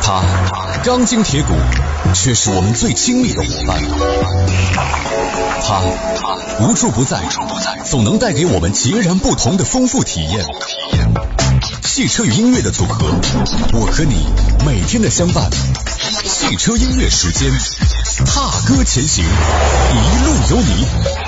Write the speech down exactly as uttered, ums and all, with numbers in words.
它钢筋铁骨，却是我们最亲密的伙伴。它无处不在，总能带给我们截然不同的丰富体验。汽车与音乐的组合，我和你每天的相伴。汽车音乐时间，踏歌前行，一路有你。